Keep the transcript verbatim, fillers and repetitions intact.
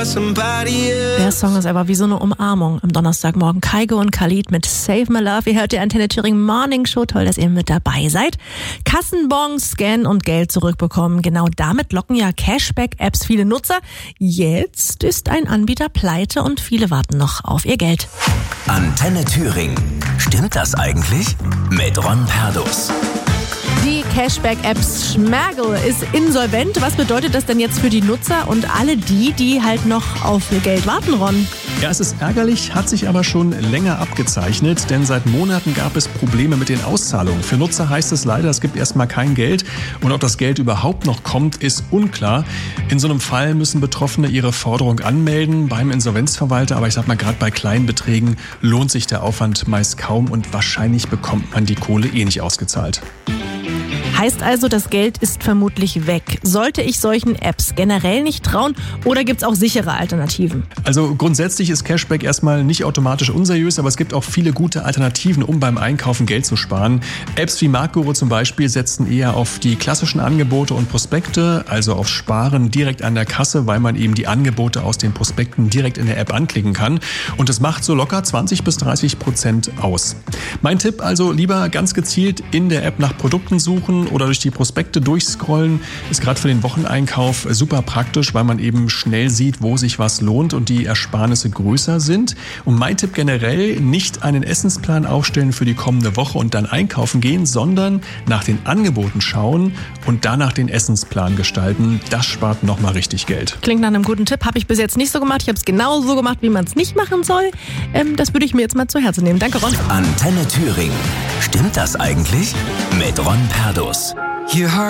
Der Song ist aber wie so eine Umarmung am Donnerstagmorgen. Kygo und Khalid mit Save My Love. Ihr hört die Antenne Thüringen Morning Show. Toll, dass ihr mit dabei seid. Kassenbons scannen und Geld zurückbekommen. Genau damit locken ja Cashback-Apps viele Nutzer. Jetzt ist ein Anbieter pleite und viele warten noch auf ihr Geld. Antenne Thüringen. Stimmt das eigentlich? Mit Ron Perdus. Die Cashback-Apps Schmergel ist insolvent. Was bedeutet das denn jetzt für die Nutzer und alle die, die halt noch auf ihr Geld warten, Ron? Ja, es ist ärgerlich, hat sich aber schon länger abgezeichnet, denn seit Monaten gab es Probleme mit den Auszahlungen. Für Nutzer heißt es leider, es gibt erstmal kein Geld und ob das Geld überhaupt noch kommt, ist unklar. In so einem Fall müssen Betroffene ihre Forderung anmelden beim Insolvenzverwalter, aber ich sag mal, gerade bei kleinen Beträgen lohnt sich der Aufwand meist kaum und wahrscheinlich bekommt man die Kohle eh nicht ausgezahlt. Heißt also, das Geld ist vermutlich weg. Sollte ich solchen Apps generell nicht trauen oder gibt es auch sichere Alternativen? Also grundsätzlich ist Cashback erstmal nicht automatisch unseriös, aber es gibt auch viele gute Alternativen, um beim Einkaufen Geld zu sparen. Apps wie Marktguru zum Beispiel setzen eher auf die klassischen Angebote und Prospekte, also auf Sparen direkt an der Kasse, weil man eben die Angebote aus den Prospekten direkt in der App anklicken kann. Und das macht so locker zwanzig bis dreißig Prozent aus. Mein Tipp also, lieber ganz gezielt in der App nach Produkten suchen oder durch die Prospekte durchscrollen, ist gerade für den Wocheneinkauf super praktisch, weil man eben schnell sieht, wo sich was lohnt und die Ersparnisse größer sind. Und mein Tipp generell, nicht einen Essensplan aufstellen für die kommende Woche und dann einkaufen gehen, sondern nach den Angeboten schauen und danach den Essensplan gestalten. Das spart nochmal richtig Geld. Klingt nach einem guten Tipp, habe ich bis jetzt nicht so gemacht. Ich habe es genau so gemacht, wie man es nicht machen soll. Ähm, das würde ich mir jetzt mal zu Herzen nehmen. Danke, Ron. Antenne Thüringen. Stimmt das eigentlich? Mit Ron Perdus.